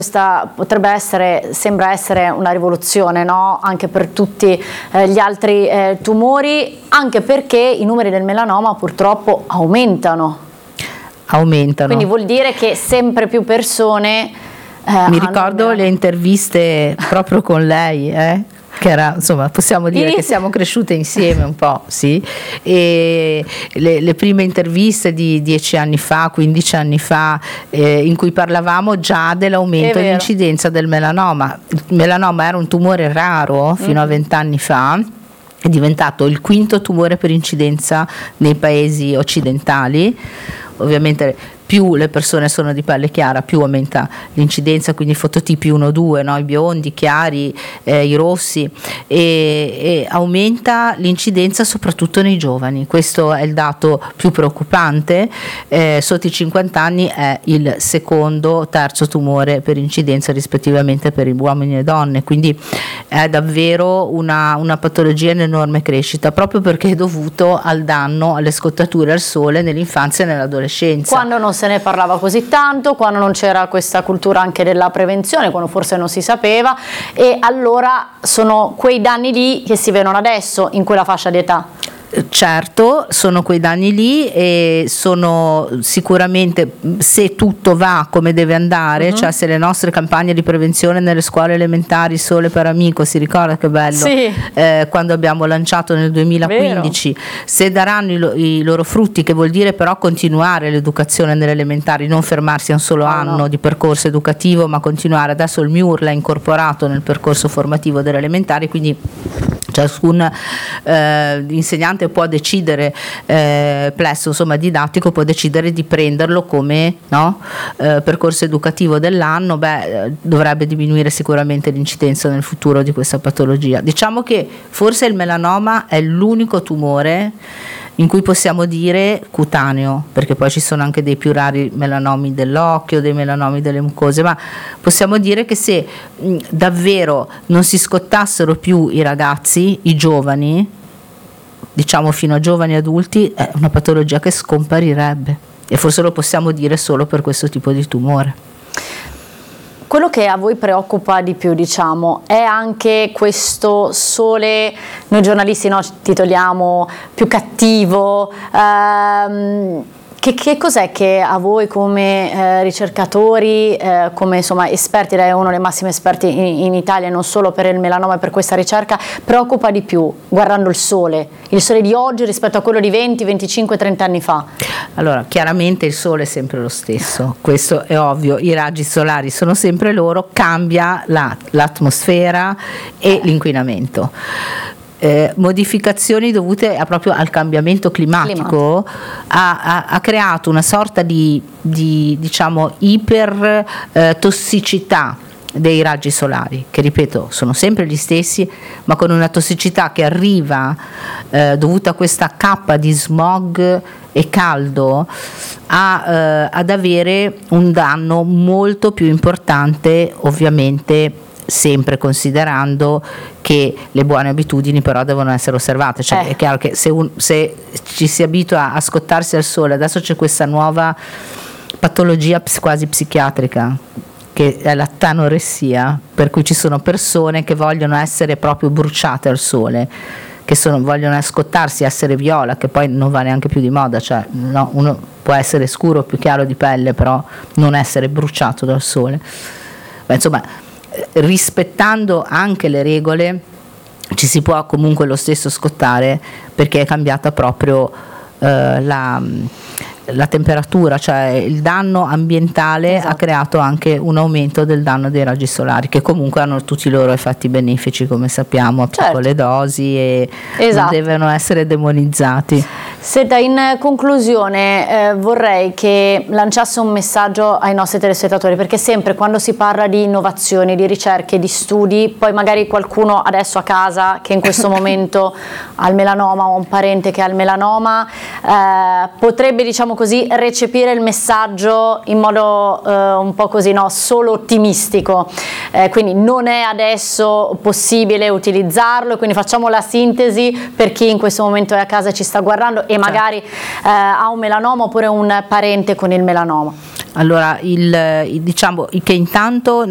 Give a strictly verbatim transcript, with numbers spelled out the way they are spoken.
Questa potrebbe essere, sembra essere una rivoluzione, no? Anche per tutti eh, gli altri eh, tumori, anche perché i numeri del melanoma purtroppo aumentano. Aumentano. Quindi vuol dire che sempre più persone... Eh, Mi ricordo le interviste proprio con lei, eh? Che era, insomma, possiamo dire che siamo cresciute insieme un po', sì, e le, le prime interviste di dieci anni fa, quindici anni fa, eh, in cui parlavamo già dell'aumento dell'incidenza del melanoma. Il melanoma era un tumore raro fino mm. a vent'anni fa, è diventato il quinto tumore per incidenza nei paesi occidentali. Ovviamente più le persone sono di pelle chiara, più aumenta l'incidenza, quindi i fototipi uno due, no? I biondi, chiari, eh, i rossi, e, e aumenta l'incidenza soprattutto nei giovani. Questo è il dato più preoccupante. Eh, sotto i cinquanta anni è il secondo, terzo tumore per incidenza rispettivamente per uomini e donne, quindi è davvero una, una patologia in enorme crescita, proprio perché è dovuto al danno, alle scottature al sole nell'infanzia e nell'adolescenza. Quando non se ne parlava così tanto, quando non c'era questa cultura anche della prevenzione, quando forse non si sapeva, e allora sono quei danni lì che si vedono adesso in quella fascia di età. Certo, sono quei danni lì e sono sicuramente, se tutto va come deve andare, uh-huh. cioè se le nostre campagne di prevenzione nelle scuole elementari, Sole per Amico, si ricorda che bello, sì. eh, quando abbiamo lanciato nel duemilaquindici, Vero. Se daranno i, lo, i loro frutti, che vuol dire però continuare l'educazione nelle elementari, non fermarsi a un solo oh, anno no. di percorso educativo, ma continuare. Adesso il M I U R l'ha incorporato nel percorso formativo delle elementari, quindi ciascun eh, insegnante può decidere, eh, plesso insomma didattico, può decidere di prenderlo come no, eh, percorso educativo dell'anno. Beh, dovrebbe diminuire sicuramente l'incidenza nel futuro di questa patologia. Diciamo che forse il melanoma è l'unico tumore in cui possiamo dire cutaneo, perché poi ci sono anche dei più rari melanomi dell'occhio, dei melanomi delle mucose, ma possiamo dire che se mh, davvero non si scottassero più i ragazzi, i giovani, diciamo fino a giovani adulti, è una patologia che scomparirebbe, e forse lo possiamo dire solo per questo tipo di tumore. Quello che a voi preoccupa di più, diciamo, è anche questo sole, noi giornalisti no, titoliamo più cattivo, ehm, che, che cos'è che a voi come eh, ricercatori, eh, come insomma esperti, lei è uno dei massimi esperti in, in Italia, non solo per il melanoma e per questa ricerca, preoccupa di più guardando il sole, il sole di oggi rispetto a quello di venti, venticinque, trenta anni fa? Allora, chiaramente il sole è sempre lo stesso, questo è ovvio, i raggi solari sono sempre loro, cambia la, l'atmosfera e l'inquinamento. Eh, modificazioni dovute a, proprio al cambiamento climatico ha, ha, ha creato una sorta di, di diciamo iper eh, tossicità dei raggi solari, che ripeto sono sempre gli stessi, ma con una tossicità che arriva eh, dovuta a questa cappa di smog e caldo a, eh, ad avere un danno molto più importante, ovviamente sempre considerando che le buone abitudini però devono essere osservate, cioè eh. è chiaro che se, un, se ci si abitua a scottarsi al sole, adesso c'è questa nuova patologia quasi psichiatrica che è la tanoressia, per cui ci sono persone che vogliono essere proprio bruciate al sole, che sono, vogliono scottarsi, essere viola, che poi non va neanche più di moda, cioè no, uno può essere scuro o più chiaro di pelle, però non essere bruciato dal sole. Beh, insomma, rispettando anche le regole ci si può comunque lo stesso scottare, perché è cambiata proprio eh, la, la temperatura, cioè il danno ambientale esatto. ha creato anche un aumento del danno dei raggi solari, che comunque hanno tutti i loro effetti benefici, come sappiamo, a certo. piccole dosi, e esatto. non devono essere demonizzati. Senta, in conclusione eh, vorrei che lanciasse un messaggio ai nostri telespettatori, perché sempre quando si parla di innovazioni, di ricerche, di studi, poi magari qualcuno adesso a casa che in questo momento ha il melanoma o un parente che ha il melanoma eh, potrebbe, diciamo così, recepire il messaggio in modo eh, un po' così, no, solo ottimistico, eh, quindi non è adesso possibile utilizzarlo, quindi facciamo la sintesi per chi in questo momento è a casa e ci sta guardando e magari eh, ha un melanoma oppure un parente con il melanoma. Allora, il, diciamo che intanto